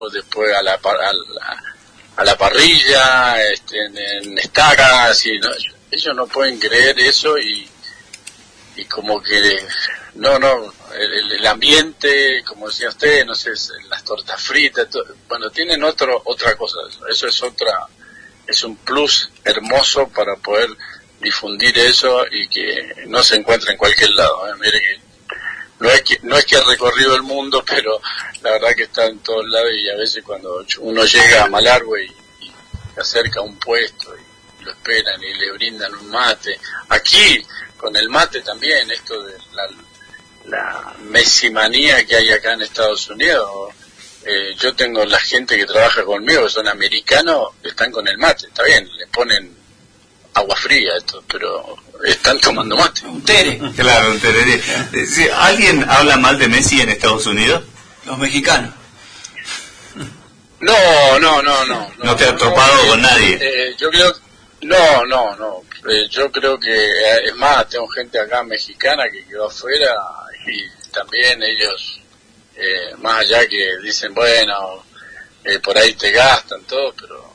después a la parrilla, en estacas, y no, ellos no pueden creer eso y como que el ambiente, como decía usted, no sé, las tortas fritas, bueno, tienen otra cosa, eso es un plus hermoso para poder difundir eso y que no se encuentra en cualquier lado. Mire que no es que ha recorrido el mundo, pero la verdad que está en todos lados, y a veces cuando uno llega a Malargüe y se acerca a un puesto y lo esperan y le brindan un mate. Aquí, con el mate también, esto de la mesimanía que hay acá en Estados Unidos, yo tengo la gente que trabaja conmigo, que son americanos, están con el mate, está bien, le ponen agua fría, pero están tomando mate. Un tere. Claro, un tere. Sí, ¿alguien habla mal de Messi en Estados Unidos? Los mexicanos. No. ¿No te has topado con nadie? Yo creo... No. Yo creo que, es más, tengo gente acá mexicana que quedó afuera y también ellos, más allá que dicen, bueno, por ahí te gastan todo, pero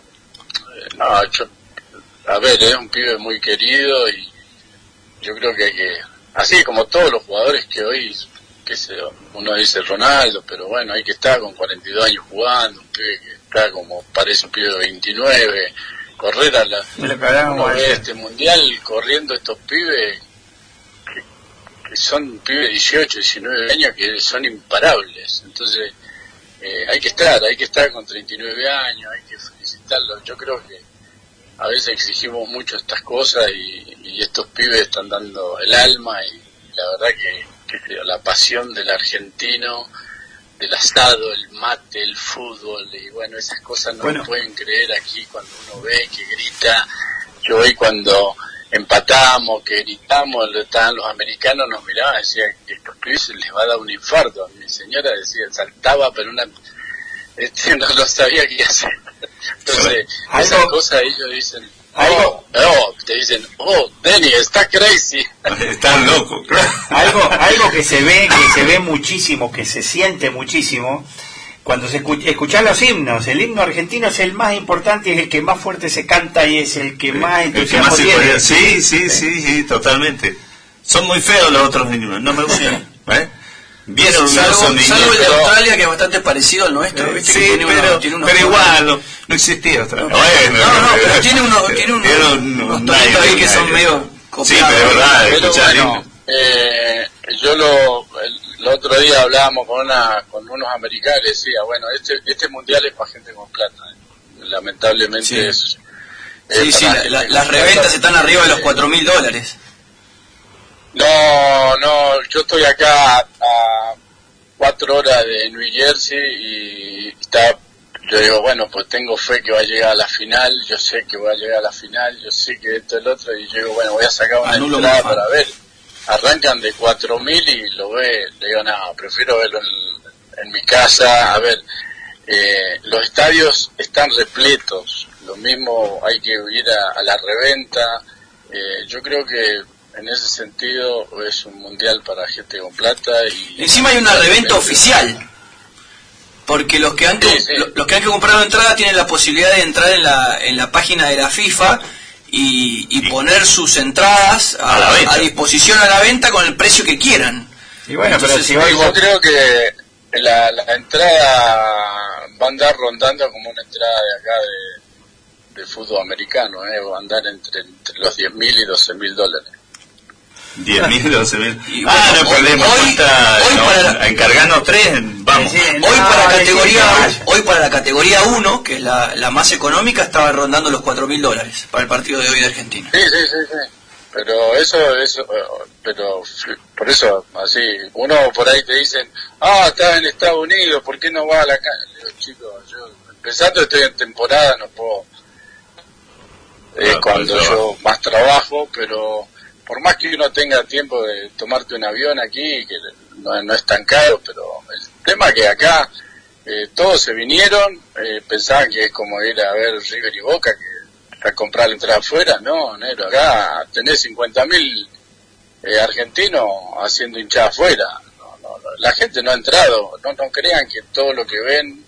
a ver, es un pibe muy querido y yo creo que hay que, así como todos los jugadores que hoy, qué sé yo, uno dice Ronaldo, pero bueno, hay que estar con 42 años jugando, un pibe que está como, parece un pibe de 29, correr uno ve este mundial corriendo estos pibes que son pibes de 18, 19 años que son imparables, entonces hay que estar con 39 años, hay que felicitarlos. Yo creo que a veces exigimos mucho estas cosas y estos pibes están dando el alma, y la verdad que la pasión del argentino, del asado, el mate, el fútbol, y bueno, esas cosas no lo pueden creer aquí cuando uno ve que grita. Yo hoy cuando empatamos, que gritamos, estaban los americanos, nos miraban y decían que estos pibes les va a dar un infarto. Mi señora decía, saltaba, pero no lo sabía qué hacer. Entonces, esas cosas ellos dicen, te dicen, Denny, está crazy. Estás loco. Algo que se ve muchísimo, que se siente muchísimo, cuando se escuchan los himnos. El himno argentino es el más importante, es el que más fuerte se canta y es el que más entusiasmo tiene. Sí, totalmente. Son muy feos los otros himnos, no me gustan. ¿Vieron? Salvo el de Australia, que es bastante parecido al nuestro, ¿viste? Sí, pero igual no existía Australia. Pero tiene unos tonitos ahí que son medio copiados. Sí, pero es verdad, escuchar bueno, yo el otro día hablábamos con unos americanos y decía, bueno, este mundial es para gente con plata, lamentablemente sí. Las reventas están arriba de los $4.000. No, yo estoy acá a 4 horas de New Jersey y yo digo, bueno, pues tengo fe que va a llegar a la final, yo sé que va a llegar a la final, yo sé que esto y el otro, y yo digo, bueno, voy a sacar una entrada para ver. Arrancan de 4.000 y lo ve, le digo, no, prefiero verlo en mi casa. A ver, los estadios están repletos, lo mismo hay que ir a la reventa. Yo creo que en ese sentido es un mundial para gente con plata. Y encima hay una reventa oficial, porque los que han comprado entrada tienen la posibilidad de entrar en la página de la FIFA y poner sus entradas a disposición a la venta con el precio que quieran. Y bueno, entonces, pero yo creo que la entrada va a andar rondando como una entrada de acá de fútbol americano, va a andar entre los $10.000 y $12.000. 10.000, 12.000. No hay problema. Encargando 3, vamos. Hoy para la categoría 1, que es la más económica, estaba rondando los $4.000 para el partido de hoy de Argentina. Sí. Pero pero por eso, así, uno por ahí te dicen, estás en Estados Unidos, ¿por qué no vas a la calle? Le digo, chicos, yo empezando estoy en temporada, no puedo. Cuando yo más trabajo, pero por más que uno tenga tiempo de tomarte un avión aquí, que no es tan caro, pero el tema que acá todos se vinieron, pensaban que es como ir a ver River y Boca, que a comprar la entrada afuera. No, negro, acá tenés 50.000 argentinos haciendo hinchada afuera. La gente no ha entrado, no crean que todo lo que ven